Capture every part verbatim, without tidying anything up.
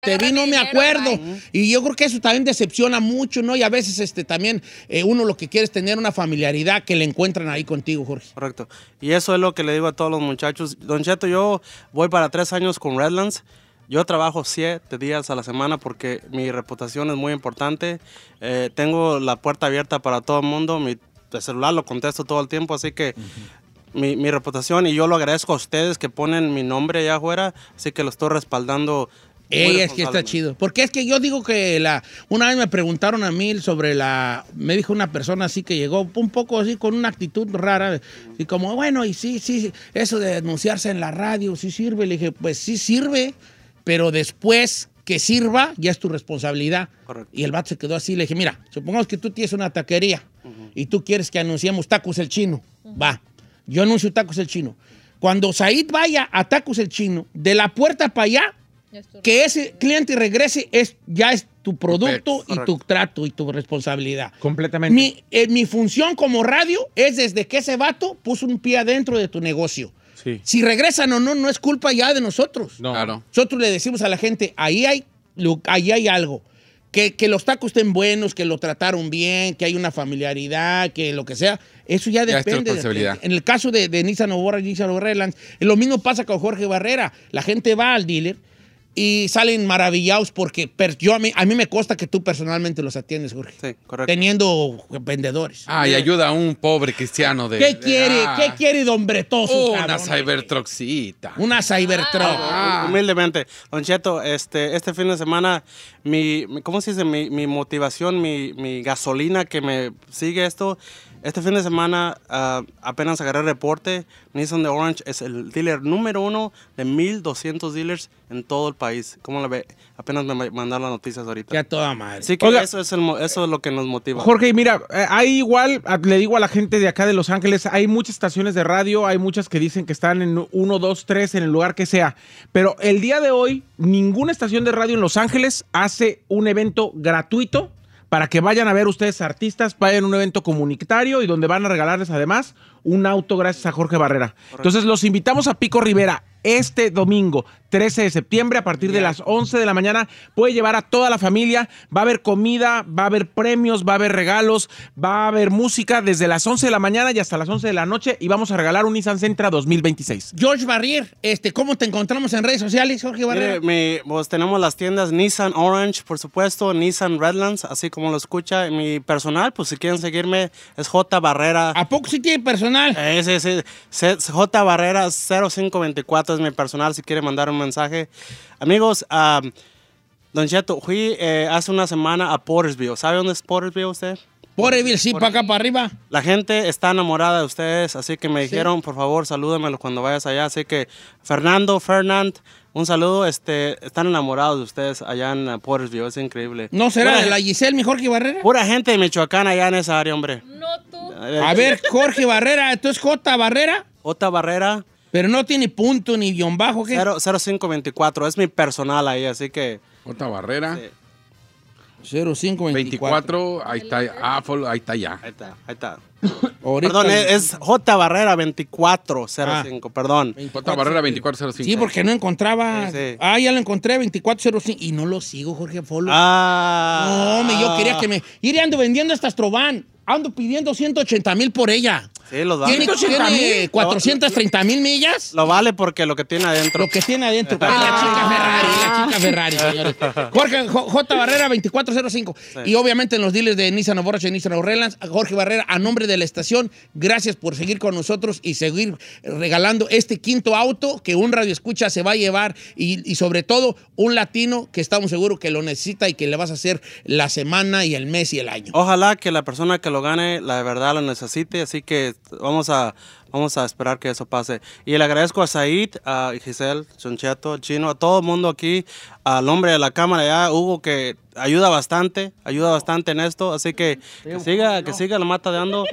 Te vi, no me acuerdo. Y yo creo que eso también decepciona mucho, ¿no? Y a veces este, también eh, uno lo que quiere es tener una familiaridad que le encuentran ahí contigo, Jorge. Correcto. Y eso es lo que le digo a todos los muchachos. Don Cheto, yo voy para tres años con Redlands. Yo trabajo siete días a la semana porque mi reputación es muy importante. Eh, tengo la puerta abierta para todo el mundo. Mi celular lo contesto todo el tiempo, así que... Uh-huh. Mi, mi reputación, y yo lo agradezco a ustedes que ponen mi nombre allá afuera, así que lo estoy respaldando. Ey, es que está chido. Porque es que yo digo que la una vez me preguntaron a mí sobre la... Me dijo una persona así que llegó un poco así con una actitud rara. Y como, bueno, y sí, sí, eso de anunciarse en la radio, sí sirve. Le dije, pues sí sirve, pero después que sirva ya es tu responsabilidad. Correcto. Y el vato se quedó así. Le dije, mira, supongamos que tú tienes una taquería uh-huh. y tú quieres que anunciemos Tacos el Chino. Uh-huh. Va, yo anuncio Tacos el Chino. Cuando Said vaya a Tacos el Chino, de la puerta para allá, que ese cliente regrese, es, ya es tu producto y tu trato y tu responsabilidad. Completamente. Mi, eh, mi función como radio es desde que ese vato puso un pie adentro de tu negocio. Sí. Si regresan o no, no es culpa ya de nosotros. No. Claro. Nosotros le decimos a la gente, ahí hay, ahí hay algo. Que, que los tacos estén buenos, que lo trataron bien, que hay una familiaridad, que lo que sea. Eso ya, ya depende. De, en el caso de, de Nissan Navara y Nissan Redlands, lo mismo pasa con Jorge Barrera. La gente va al dealer y salen maravillados porque per, yo a, mí, a mí me consta que tú personalmente los atiendes, Jorge. Sí, correcto. Teniendo vendedores. Ah, y ayuda a un pobre cristiano de... ¿Qué quiere? Ah, ¿Qué quiere, don Bretoso? Oh, cabrón? una Cybertruckcita. Una Cybertruck. Ah, humildemente. Don Cheto, este, este fin de semana, mi, mi ¿cómo se dice? Mi, mi motivación, mi, mi gasolina que me sigue esto... Este fin de semana uh, apenas agarré el reporte. Nissan de Orange es el dealer número uno de mil doscientos dealers en todo el país. ¿Cómo la ve? Apenas me mandaron las noticias ahorita. Ya toda madre. Así que Oiga, eso, es el, eso es lo que nos motiva. Jorge, mira, hay igual, le digo a la gente de acá de Los Ángeles, hay muchas estaciones de radio, hay muchas que dicen que están en uno, dos, tres, en el lugar que sea. Pero el día de hoy, ninguna estación de radio en Los Ángeles hace un evento gratuito para que vayan a ver ustedes artistas, vayan a un evento comunitario y donde van a regalarles además un auto gracias a Jorge Barrera. Correcto. Entonces los invitamos a Pico Rivera este domingo, trece de septiembre, a partir de yeah. las once de la mañana. Puede llevar a toda la familia, va a haber comida, va a haber premios, va a haber regalos, va a haber música desde las once de la mañana y hasta las once de la noche y vamos a regalar un Nissan Sentra dos mil veintiséis. George Barrier, este, ¿cómo te encontramos en redes sociales, Jorge Barrera? Mire, mi, pues tenemos las tiendas Nissan Orange, por supuesto, Nissan Redlands, así como lo escucha. Mi personal, pues si quieren seguirme, es J Barrera. ¿A poco sí tiene personal? Eh, sí, sí, J Barrera cero cinco veinticuatro es mi personal, si quiere mandar un mensaje. Amigos, um, Don Cheto, fui eh, hace una semana a Portersville. ¿Sabe dónde es Portersville usted? Portersville, sí, para acá, para arriba. La gente está enamorada de ustedes, así que me dijeron, sí. por favor, salúdamelo cuando vayas allá. Así que, Fernando, Fernand, un saludo. Este, están enamorados de ustedes allá en Portersville, es increíble. ¿No será pura, de la Giselle, mi Jorge Barrera? Pura gente de Michoacán allá en esa área, hombre. No tú. A ver, Jorge Barrera, ¿esto es J Barrera? J Barrera. Pero no tiene punto ni guión bajo, ¿qué? cero cinco veinticuatro, es mi personal ahí, así que... J Barrera. Sí. cero cinco veinticuatro. veinticuatro, ahí está, ah, ahí está ya. Ahí está, ahí está. Ahorita perdón, es, es J Barrera veinticuatro cero cinco, ah, perdón. J Barrera veinticuatro cero cinco. Sí, porque no encontraba. Sí, sí. Ah, ya lo encontré, veinticuatro cero cinco. Y no lo sigo, Jorge Folo. Ah. No, me, yo quería que me... Ir ando vendiendo estas Trovan. Ando pidiendo ciento ochenta mil por ella. Sí, los vale. ¿Tiene, ¿tiene cuatrocientas treinta mil millas? Lo vale porque lo que tiene adentro. Lo que tiene adentro. Es la chica Ferrari, la chica Ferrari, señores. Jorge J. Barrera, veinticuatro cero cinco. Sí. Y obviamente en los dealers de Nissan Orange y Nissan Redlands, Jorge Barrera, a nombre de la estación, gracias por seguir con nosotros y seguir regalando este quinto auto que un radioescucha se va a llevar y, y sobre todo un latino que estamos seguros que lo necesita y que le vas a hacer la semana y el mes y el año. Ojalá que la persona que lo gane, la verdad lo necesite, así que vamos a, vamos a esperar que eso pase. Y le agradezco a Said, a Giselle, Don Cheto, Chino, a todo el mundo aquí, al hombre de la cámara ya, Hugo, que ayuda bastante, ayuda bastante en esto, así que, que siga, que siga la mata de ando.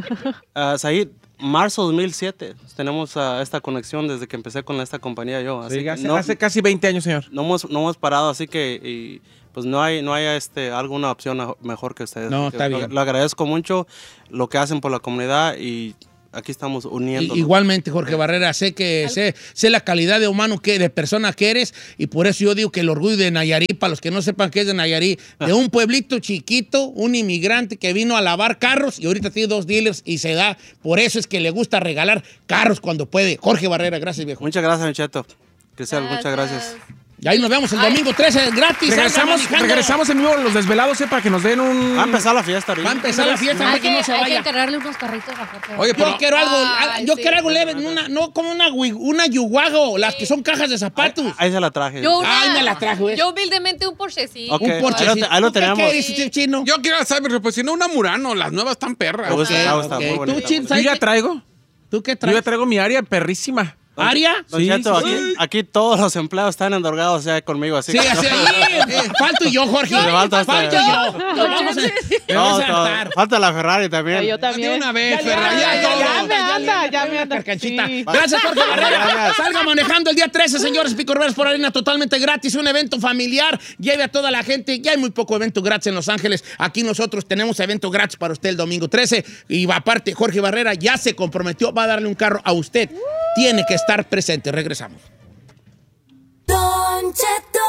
Uh, Said, marzo dos mil siete, tenemos uh, esta conexión desde que empecé con esta compañía yo. Así sí, hace, no, hace casi veinte años, señor. No hemos, no hemos parado, así que... Y, pues no hay, no hay este, alguna opción mejor que ustedes. No, está bien. Lo, lo agradezco mucho lo que hacen por la comunidad y aquí estamos uniendo. Igualmente, Jorge Barrera, sé que sé, sé la calidad de humano, que de persona que eres, y por eso yo digo que el orgullo de Nayarit, para los que no sepan qué es de Nayarit, de un pueblito chiquito, un inmigrante que vino a lavar carros y ahorita tiene dos dealers y se da, por eso es que le gusta regalar carros cuando puede. Jorge Barrera, gracias, viejo. Muchas gracias, Cheto. Crisel, muchas gracias. Y ahí nos vemos el domingo trece, gratis. Regresamos, regresamos en vivo los desvelados, eh, para que nos den un... Va a empezar la fiesta. Va a empezar la fiesta, Hay que, que, no se hay vaya. que encargarle unos carritos a Jorge. Oye, pero... Yo quiero algo, Ay, yo sí. quiero algo leve, una, no como una, una yuguago, las que son cajas de zapatos. Ahí, ahí se la traje. Yo una- Ay, me la trajo, ¿eh? Yo humildemente un Porschecito. Ok. Un Porsche. Ahí lo, ahí lo tenemos. ¿Qué quieres, chino? Yo quiero saber, pues si no, una Murano, las nuevas están perras. Me gusta, Ok, me gusta, ok. muy ¿Tú, bonita. Chin, Yo sabes ya qué? traigo. ¿Tú qué Yo traes? ya traigo mi área perrísima. ¿Aria? Don Sí, Cheto, sí, aquí, sí. aquí todos los empleados están endorgados ya conmigo, así Sí, que- así ahí. eh, Falto yo, Jorge. No, falta Falto usted. yo. Nos vamos a, me No, vamos a todo. hartar. Falta la Ferrari también. Yo De también. una vez, Ya, Ferrari. ya, Ya, ya, ya, ya me anda, ya me anda. Carcanchita. Sí. Gracias, Jorge Barrera. Gracias. Salga manejando el día trece, señores. Pico Rivera por harina totalmente gratis. Un evento familiar. Lleve a toda la gente. Ya hay muy poco evento gratis en Los Ángeles. Aquí nosotros tenemos evento gratis para usted el domingo trece. Y aparte, Jorge Barrera ya se comprometió. Va a darle un carro a usted. Tiene que estar presente. Regresamos. Don Cheto.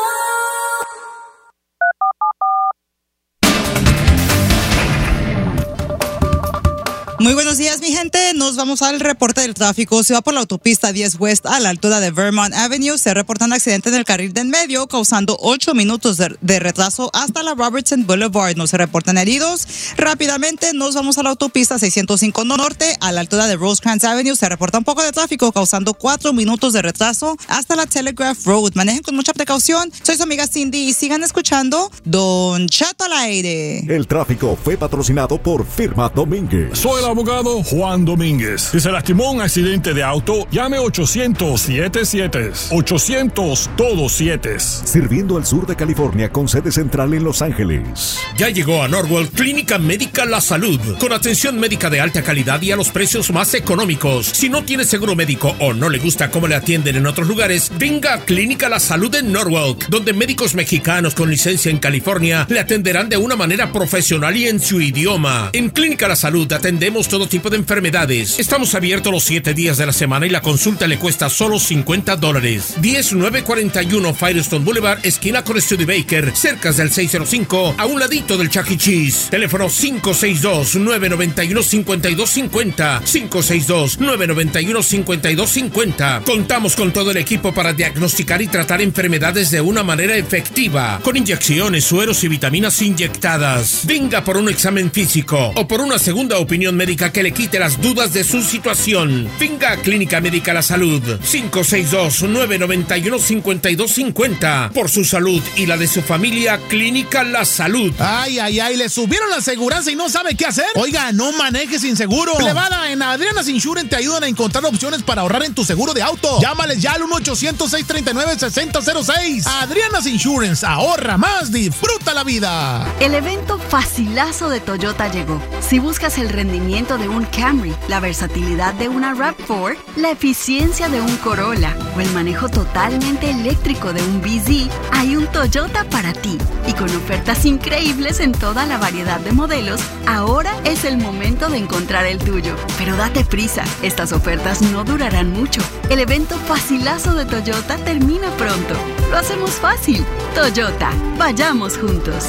Muy buenos días, mi gente. Nos vamos al reporte del tráfico. Se va por la autopista diez West a la altura de Vermont Avenue. Se reporta un accidente en el carril de en medio, causando ocho minutos de, de retraso hasta la Robertson Boulevard. No se reportan heridos. Rápidamente nos vamos a la autopista seiscientos cinco Norte a la altura de Rosecrans Avenue. Se reporta un poco de tráfico, causando cuatro minutos de retraso hasta la Telegraph Road. Manejen con mucha precaución. Soy su amiga Cindy y sigan escuchando Don Cheto al aire. El tráfico fue patrocinado por Firma Domínguez. Soy el abogado Juan Domínguez. Si se lastimó en un accidente de auto, llame ochocientos siete siete. ochocientos todos siete. Sirviendo al sur de California con sede central en Los Ángeles. Ya llegó a Norwell Clínica Médica La Salud, con atención médica de alta calidad y a los precios más económicos. Si no tiene seguro médico o no le gusta cómo le atienden en otros lugares, venga a Clínica La Salud en Norwalk, donde médicos mexicanos con licencia en California le atenderán de una manera profesional y en su idioma. En Clínica La Salud atendemos todo tipo de enfermedades. Estamos abiertos los siete días de la semana y la consulta le cuesta solo cincuenta dólares. diez nueve cuarenta y uno Firestone Boulevard, esquina con Studebaker, cerca del seiscientos cinco, a un ladito del Chuck E. Cheese. Teléfono cinco seis dos, nueve nueve uno, cinco dos cinco cero, cinco seis dos, nueve nueve uno, cinco dos cinco cero. Contamos con todo el equipo para diagnosticar y tratar enfermedades de una manera efectiva, con inyecciones, sueros y vitaminas inyectadas. Venga por un examen físico o por una segunda opinión médica que le quite las dudas de su situación. Venga a Clínica Médica La Salud, cinco seis dos, nueve nueve uno, cinco dos cinco cero. Por su salud y la de su familia, Clínica La Salud. Ay, ay, ay, le subieron la aseguranza y no sabe qué hacer. Oiga, no manejes sin seguro. Plebada, en Adriana's Insurance te ayudan a encontrar opciones para ahorrar en tu seguro de auto. Llámales ya al uno ochocientos, seis tres nueve, seis cero cero seis. Adriana's Insurance, ahorra más, disfruta la vida. El evento facilazo de Toyota llegó. Si buscas el rendimiento de un Camry, la versatilidad de una RAV cuatro, la eficiencia de un Corolla o el manejo totalmente eléctrico de un B Z, hay un Toyota para ti. Y con ofertas increíbles en toda la variedad de modelos, ahora es el momento de encontrar el tuyo. Pero date prisa, estas ofertas no durarán mucho. El evento facilazo de Toyota termina pronto. Lo hacemos fácil. Toyota, vayamos juntos.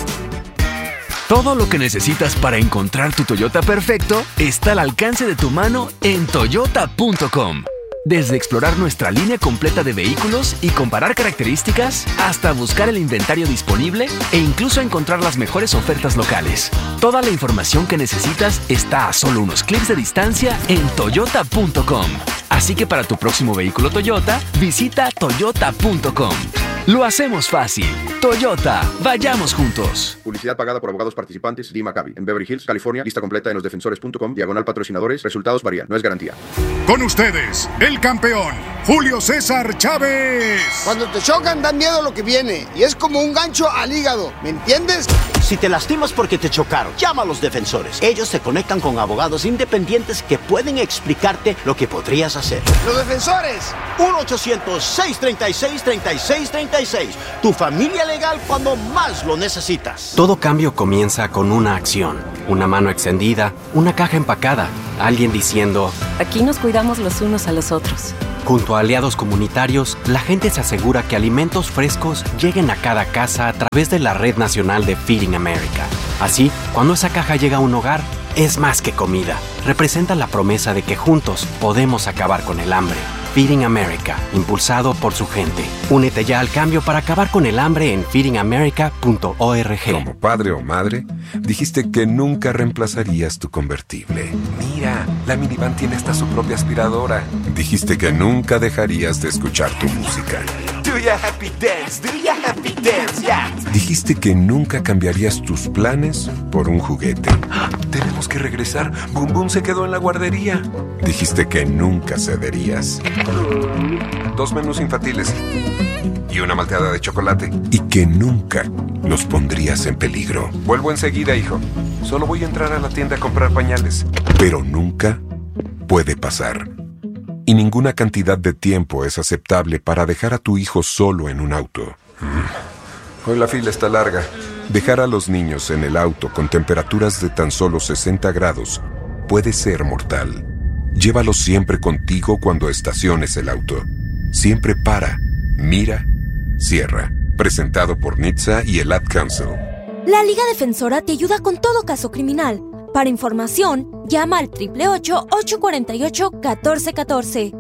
Todo lo que necesitas para encontrar tu Toyota perfecto está al alcance de tu mano en toyota punto com. Desde explorar nuestra línea completa de vehículos y comparar características, hasta buscar el inventario disponible e incluso encontrar las mejores ofertas locales. Toda la información que necesitas está a solo unos clics de distancia en toyota punto com. Así que para tu próximo vehículo Toyota, visita toyota punto com. Lo hacemos fácil. Toyota, vayamos juntos. Publicidad pagada por abogados participantes. D. Maccabi. En Beverly Hills, California. Lista completa en los defensores punto com. Diagonal patrocinadores. Resultados varían. No es garantía. Con ustedes, el campeón, Julio César Chávez. Cuando te chocan, da miedo lo que viene. Y es como un gancho al hígado. ¿Me entiendes? Si te lastimas porque te chocaron, llama a los defensores. Ellos te conectan con abogados independientes que pueden explicarte lo que podrías hacer. ¡Los defensores! uno ochocientos, seis tres seis, tres seis tres seis. Tu familia legal cuando más lo necesitas. Todo cambio comienza con una acción. Una mano extendida, una caja empacada, alguien diciendo... Aquí nos cuidamos los unos a los otros. Junto a aliados comunitarios, la gente se asegura que alimentos frescos lleguen a cada casa a través de la Red Nacional de Feeding America. Así, cuando esa caja llega a un hogar, es más que comida. Representa la promesa de que juntos podemos acabar con el hambre. Feeding America, impulsado por su gente. Únete ya al cambio para acabar con el hambre en feeding america punto org. Como padre o madre, dijiste que nunca reemplazarías tu convertible. Mira, la minivan tiene hasta su propia aspiradora. Dijiste que nunca dejarías de escuchar tu música. Do ya happy dance, do ya happy dance, yeah. Dijiste que nunca cambiarías tus planes por un juguete. ¡Ah! Tenemos que regresar. Boom Boom se quedó en la guardería. Dijiste que nunca cederías. Dos menús infantiles y una malteada de chocolate. Y que nunca los pondrías en peligro. Vuelvo enseguida, hijo. Solo voy a entrar a la tienda a comprar pañales. Pero nunca puede pasar. Y ninguna cantidad de tiempo es aceptable para dejar a tu hijo solo en un auto. Hoy la fila está larga. Dejar a los niños en el auto con temperaturas de tan solo sesenta grados puede ser mortal. Llévalos siempre contigo cuando estaciones el auto. Siempre para, mira, cierra. Presentado por N H T S A y el Ad Council. La Liga Defensora te ayuda con todo caso criminal. Para información, llama al triple ocho, ocho cuatro ocho, uno cuatro uno cuatro.